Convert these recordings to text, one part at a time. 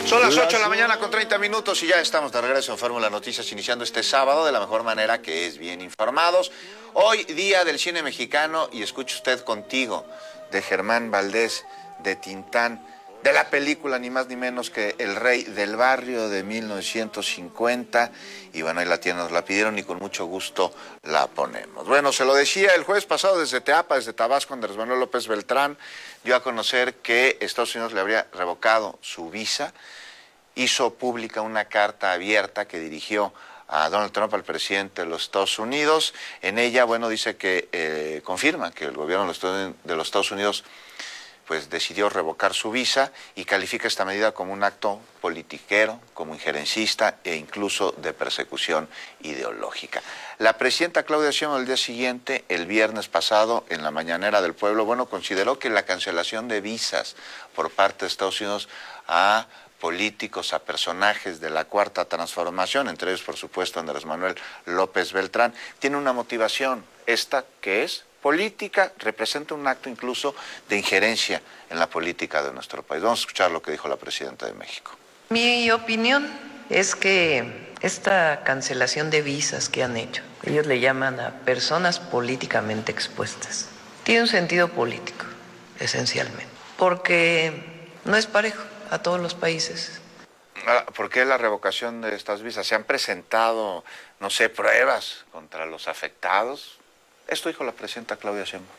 Son las 8 de la mañana con 30 minutos y ya estamos de regreso en Fórmula Noticias, iniciando este sábado de la mejor manera, que es bien informados. Hoy, día del cine mexicano, y escuche usted Contigo, de Germán Valdés, de Tintán, de la película ni más ni menos que El Rey del Barrio de 1950. Y bueno, ahí la tienen, nos la pidieron y con mucho gusto la ponemos. Bueno, se lo decía el jueves pasado desde Teapa, desde Tabasco, Andrés Manuel López Beltrán dio a conocer que Estados Unidos le habría revocado su visa. Hizo pública una carta abierta que dirigió a Donald Trump, al presidente de los Estados Unidos. En ella, bueno, dice que confirma que el gobierno de los Estados Unidos pues decidió revocar su visa y califica esta medida como un acto politiquero, como injerencista e incluso de persecución ideológica. La presidenta Claudia Sheinbaum el día siguiente, el viernes pasado, en la mañanera del pueblo, bueno, consideró que la cancelación de visas por parte de Estados Unidos a políticos, a personajes de la Cuarta Transformación, entre ellos, por supuesto, Andrés Manuel López Beltrán, tiene una motivación, esta que es política, representa un acto incluso de injerencia en la política de nuestro país. Vamos a escuchar lo que dijo la presidenta de México. Mi opinión es que esta cancelación de visas que han hecho, ellos le llaman a personas políticamente expuestas, tiene un sentido político, esencialmente, porque no es parejo a todos los países. ¿Por qué la revocación de estas visas? ¿Se han presentado, no sé, pruebas contra los afectados? Esto dijo la presidenta Claudia Sheinbaum.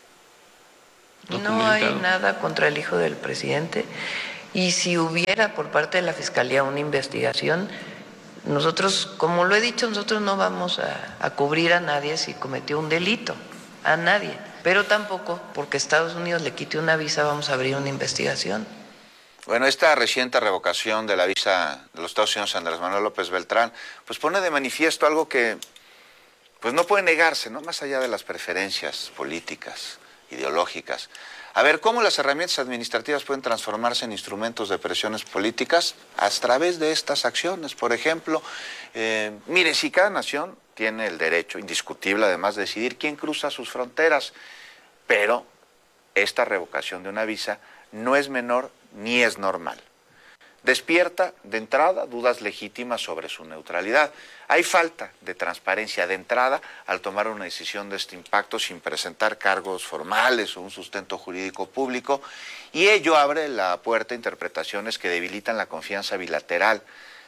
No hay nada contra el hijo del presidente, y si hubiera por parte de la Fiscalía una investigación, nosotros, como lo he dicho, nosotros no vamos a cubrir a nadie si cometió un delito, a nadie, pero tampoco porque Estados Unidos le quite una visa vamos a abrir una investigación. Bueno, esta reciente revocación de la visa de los Estados Unidos a Andrés Manuel López Beltrán, pues pone de manifiesto algo que pues no puede negarse, ¿no? Más allá de las preferencias políticas, ideológicas. A ver, ¿cómo las herramientas administrativas pueden transformarse en instrumentos de presiones políticas? A través de estas acciones, por ejemplo, mire, si cada nación tiene el derecho indiscutible, además, de decidir quién cruza sus fronteras, pero esta revocación de una visa no es menor ni es normal. Despierta de entrada dudas legítimas sobre su neutralidad. Hay falta de transparencia de entrada al tomar una decisión de este impacto sin presentar cargos formales o un sustento jurídico público, y ello abre la puerta a interpretaciones que debilitan la confianza bilateral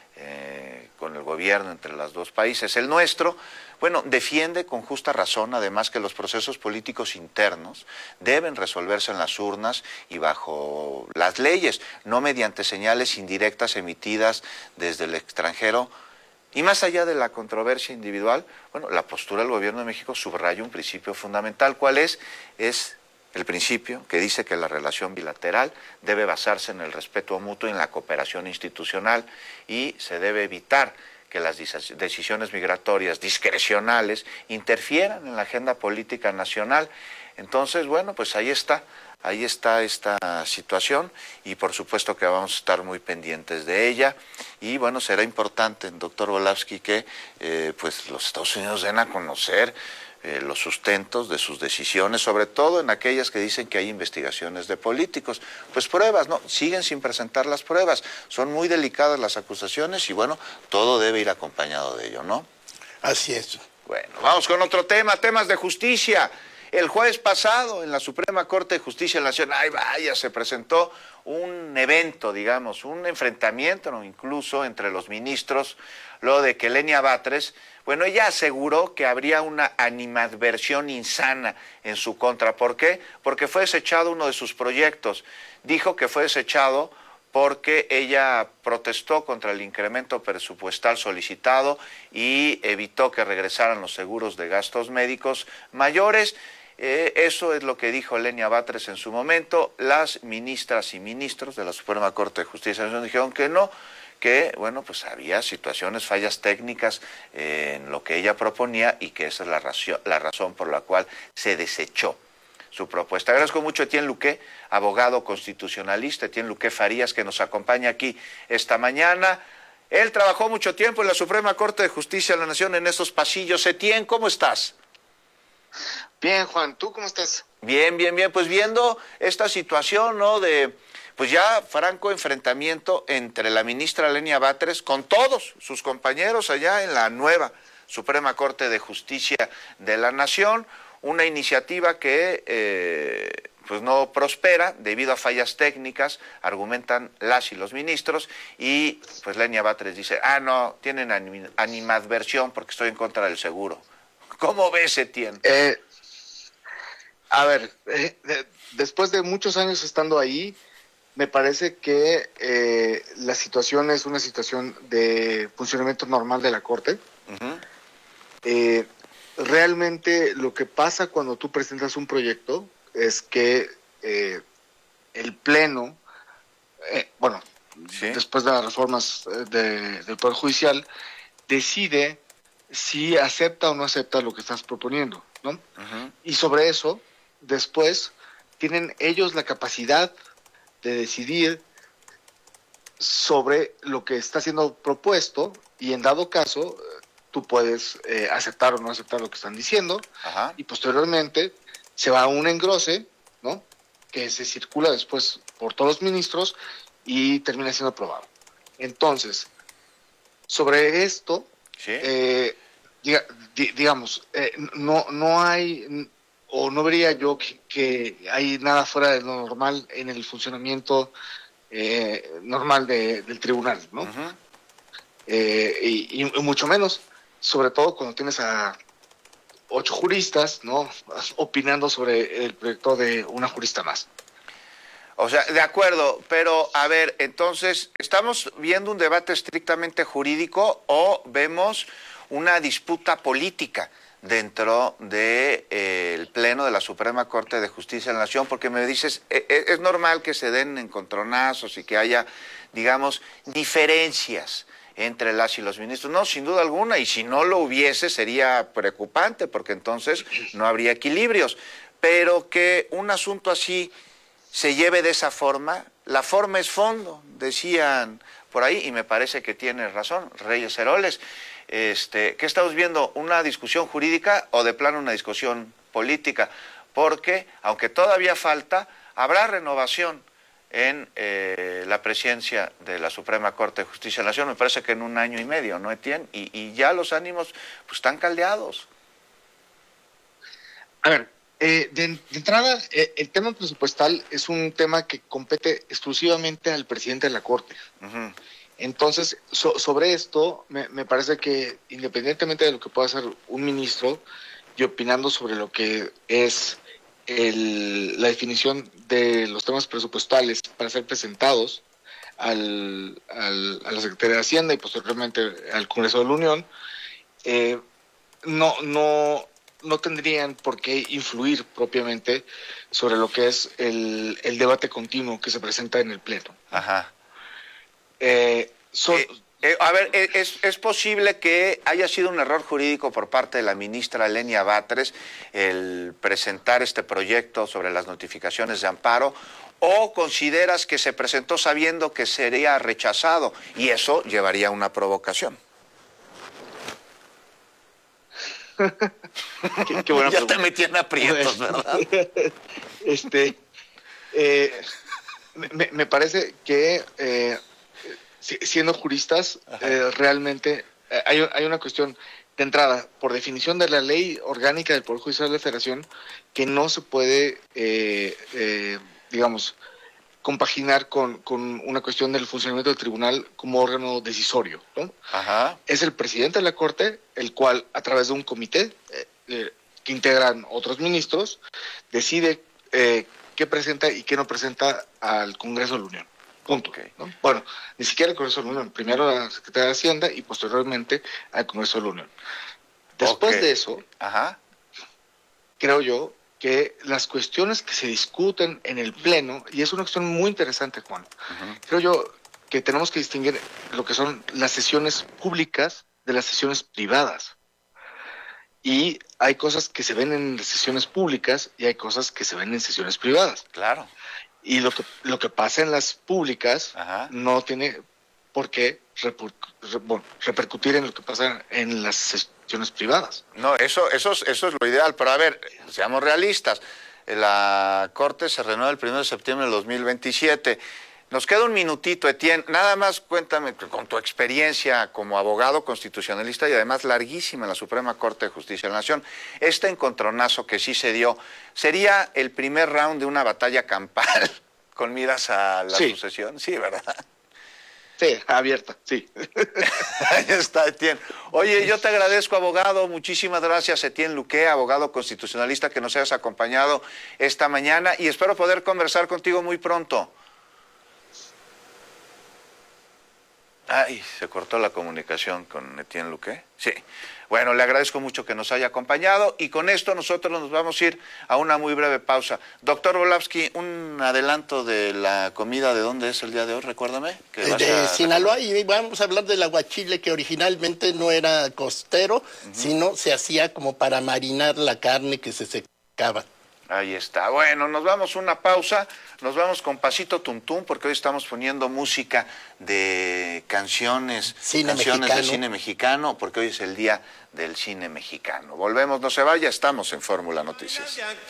con el gobierno entre los dos países. El nuestro, bueno, defiende con justa razón, además, que los procesos políticos internos deben resolverse en las urnas y bajo las leyes, no mediante señales indirectas emitidas desde el extranjero. Y más allá de la controversia individual, bueno, la postura del gobierno de México subraya un principio fundamental. ¿Cuál es? Es el principio que dice que la relación bilateral debe basarse en el respeto mutuo y en la cooperación institucional, y se debe evitar que las decisiones migratorias discrecionales interfieran en la agenda política nacional. Entonces, bueno, pues ahí está esta situación, y por supuesto que vamos a estar muy pendientes de ella. Y bueno, será importante, doctor Volavsky, que pues los Estados Unidos den a conocer los sustentos de sus decisiones, sobre todo en aquellas que dicen que hay investigaciones de políticos. Pues pruebas, ¿no? Siguen sin presentar las pruebas. Son muy delicadas las acusaciones y bueno, todo debe ir acompañado de ello, ¿no? Así es. Bueno, vamos con otro tema, temas de justicia. El jueves pasado en la Suprema Corte de Justicia de la Nación, ay vaya, se presentó un evento, digamos, un enfrentamiento, ¿no? Incluso entre los ministros, luego de que Lenia Batres, bueno, ella aseguró que habría una animadversión insana en su contra. ¿Por qué? Porque fue desechado uno de sus proyectos. Dijo que fue desechado porque ella protestó contra el incremento presupuestal solicitado y evitó que regresaran los seguros de gastos médicos mayores. Eso es lo que dijo Lenia Batres en su momento. Las ministras y ministros de la Suprema Corte de Justicia de la Nación dijeron que no, que bueno, pues había situaciones, fallas técnicas en lo que ella proponía, y que esa es la razón por la cual se desechó su propuesta. Agradezco mucho a Etienne Luque, abogado constitucionalista, Etienne Luque Farías, que nos acompaña aquí esta mañana. Él trabajó mucho tiempo en la Suprema Corte de Justicia de la Nación, en estos pasillos. Etienne, ¿cómo estás? Bien, Juan, ¿tú cómo estás? Bien, bien, bien. Pues viendo esta situación, ¿no? pues ya franco enfrentamiento entre la ministra Lenia Batres con todos sus compañeros allá en la nueva Suprema Corte de Justicia de la Nación, una iniciativa que pues no prospera debido a fallas técnicas, argumentan las y los ministros, y pues Lenia Batres dice, no, tienen animadversión porque estoy en contra del seguro. ¿Cómo ves, Etienne? A ver, después de muchos años estando ahí, me parece que la situación es una situación de funcionamiento normal de la Corte. Uh-huh. Realmente lo que pasa cuando tú presentas un proyecto es que el Pleno, ¿sí? Después de las reformas del Poder Judicial, decide si acepta o no acepta lo que estás proponiendo, ¿no? Uh-huh. Y sobre eso, después, tienen ellos la capacidad de decidir sobre lo que está siendo propuesto, y en dado caso tú puedes aceptar o no aceptar lo que están diciendo. Ajá. Y posteriormente se va a un engrose, ¿no?, que se circula después por todos los ministros y termina siendo aprobado. Entonces, sobre esto, ¿sí? Digamos, no hay, o no vería yo que hay nada fuera de lo normal en el funcionamiento normal del tribunal, ¿no? Uh-huh. Y mucho menos, sobre todo cuando tienes a 8 juristas, ¿no?, opinando sobre el proyecto de una jurista más. O sea, de acuerdo, pero a ver, entonces, ¿estamos viendo un debate estrictamente jurídico o vemos una disputa política dentro del Pleno de la Suprema Corte de Justicia de la Nación? Porque me dices, es normal que se den encontronazos y que haya, digamos, diferencias entre las y los ministros. No, sin duda alguna, y si no lo hubiese sería preocupante, porque entonces no habría equilibrios. Pero que un asunto así se lleve de esa forma, la forma es fondo, decían por ahí, y me parece que tiene razón Reyes Heroles. ¿Qué estamos viendo? ¿Una discusión jurídica o de plano una discusión política? Porque, aunque todavía falta, habrá renovación en la presidencia de la Suprema Corte de Justicia de la Nación, me parece que en 1 año y medio, ¿no, Etienne? Y ya los ánimos pues están caldeados. A ver, de entrada, el tema presupuestal es un tema que compete exclusivamente al presidente de la Corte. Uh-huh. Entonces, sobre esto, me parece que independientemente de lo que pueda hacer un ministro, y opinando sobre lo que es la definición de los temas presupuestales para ser presentados a la Secretaría de Hacienda y posteriormente al Congreso de la Unión, no tendrían por qué influir propiamente sobre lo que es el debate continuo que se presenta en el Pleno. Ajá. A ver, ¿es posible que haya sido un error jurídico por parte de la ministra Lenia Batres el presentar este proyecto sobre las notificaciones de amparo, o consideras que se presentó sabiendo que sería rechazado y eso llevaría a una provocación? Qué buena ya pregunta. te metí en aprietos, ¿verdad? Me parece que siendo juristas, realmente hay una cuestión de entrada, por definición de la ley orgánica del Poder Judicial de la Federación, que no se puede, digamos, compaginar con una cuestión del funcionamiento del tribunal como órgano decisorio, ¿no? Ajá. Es el presidente de la Corte, el cual, a través de un comité que integran otros ministros, decide qué presenta y qué no presenta al Congreso de la Unión. Punto. Okay. ¿No? Bueno, ni siquiera al Congreso de la Unión, primero a la Secretaría de Hacienda y posteriormente al Congreso de la Unión. Después de eso, creo yo que las cuestiones que se discuten en el Pleno, y es una cuestión muy interesante, Juan, creo yo que tenemos que distinguir lo que son las sesiones públicas de las sesiones privadas. Y hay cosas que se ven en sesiones públicas y hay cosas que se ven en sesiones privadas. Claro. Y lo que pasa en las públicas no tiene por qué repercutir en lo que pasa en las sesiones privadas. No, eso es lo ideal, pero a ver, seamos realistas. La Corte se renueva el 1 de septiembre del 2027. Nos queda un minutito, Etienne. Nada más cuéntame, con tu experiencia como abogado constitucionalista y además larguísima en la Suprema Corte de Justicia de la Nación, este encontronazo que sí se dio, ¿sería el primer round de una batalla campal con miras a la sucesión? Sí, ¿verdad? Sí, abierta, sí. Ahí está, Etienne. Oye, yo te agradezco, abogado. Muchísimas gracias, Etienne Luque, abogado constitucionalista, que nos hayas acompañado esta mañana y espero poder conversar contigo muy pronto. Ay, se cortó la comunicación con Etienne Luque. Sí. Bueno, le agradezco mucho que nos haya acompañado y con esto nosotros nos vamos a ir a una muy breve pausa. Doctor Volavsky, un adelanto de la comida, ¿de dónde es el día de hoy? Recuérdame. De Sinaloa, y vamos a hablar del aguachile, que originalmente no era costero, sino se hacía como para marinar la carne que se secaba. Ahí está. Bueno, nos vamos a una pausa, nos vamos con Pasito Tuntún, porque hoy estamos poniendo música de canciones de cine mexicano, porque hoy es el día del cine mexicano. Volvemos, no se vaya, estamos en Fórmula Noticias.